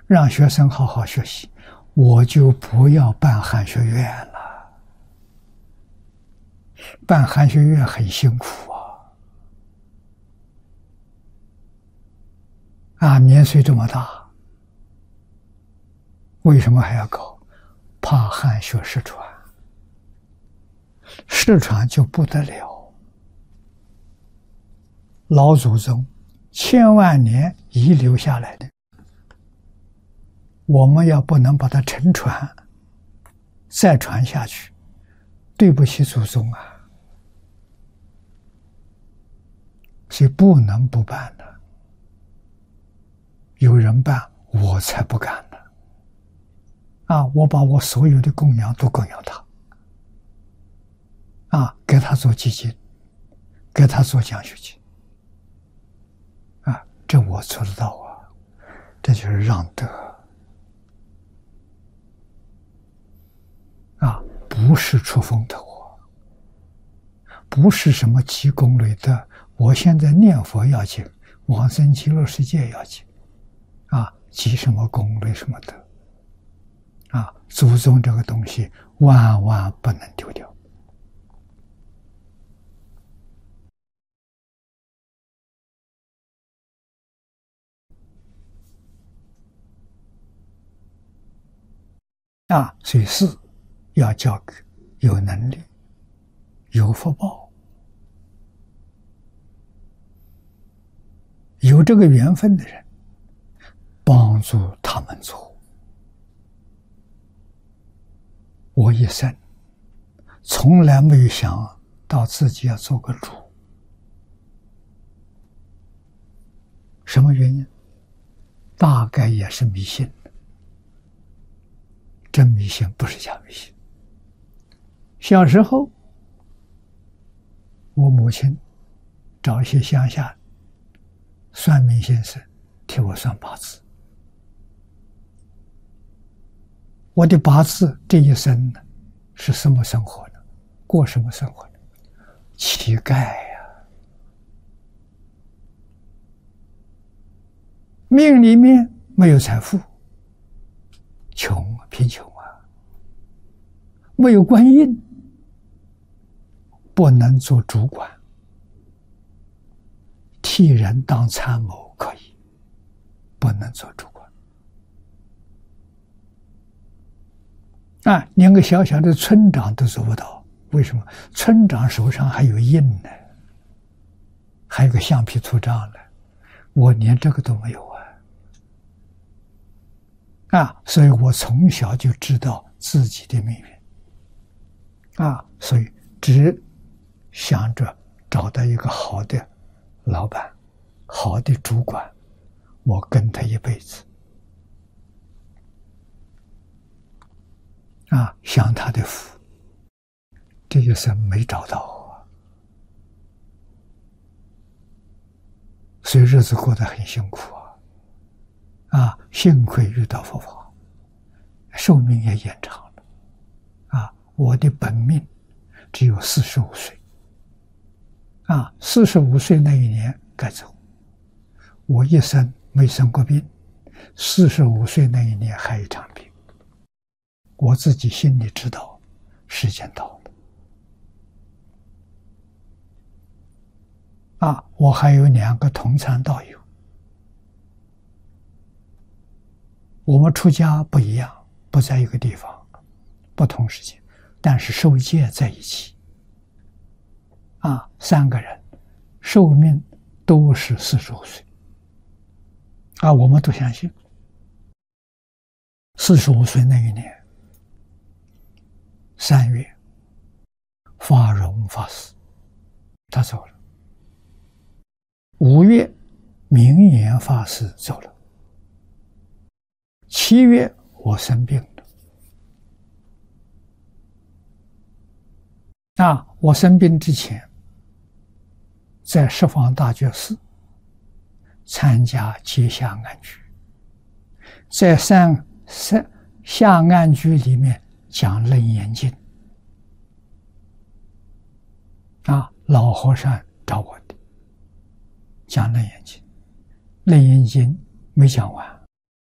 让学生好好学习，我就不要办汉学院了。办汉学院很辛苦年岁这么大，为什么还要搞？怕汉学失传，失传就不得了。老祖宗千万年遗留下来的，我们要不能把它承传，再传下去，对不起祖宗啊！所以不能不办的。有人办，我才不干呢。我把我所有的供养都供养他，给他做基金，给他做奖学金，这我做得到这就是让德不是出风头不是什么积功累德。我现在念佛要紧，往生极乐世界要紧，积什么功累什么德祖宗这个东西万万不能丢掉。所以是要交给有能力、有福报、有这个缘分的人，帮助他们做。我一生从来没有想到自己要做个主，什么原因？大概也是迷信，真迷信不是假迷信。小时候，我母亲找一些乡下算命先生替我算八字。我的八字这一生呢，是什么生活呢？过什么生活呢？乞丐命里面没有财富，贫穷没有官印，不能做主管，替人当参谋可以，不能做主管。连个小小的村长都做不到，为什么？村长手上还有印呢，还有个橡皮图章呢，我连这个都没有所以我从小就知道自己的命运所以只想着找到一个好的老板，好的主管，我跟他一辈子享他的福。这一生没找到所以日子过得很辛苦幸亏遇到佛法，寿命也延长了我的本命只有45岁45岁那一年该走，我一生没生过病，45岁那一年还一场病，我自己心里知道时间到了我还有2个同参道友，我们出家不一样，不在一个地方，不同时间，但是受戒在一起3个人寿命都是45岁我们都相信。45岁那一年3月，法融法师他走了，5月明言法师走了，7月我生病了我生病之前在十方大觉寺参加结下安居，在下安居里面讲《楞严经》老和尚找我的讲《楞严经》，《楞严经》没讲完，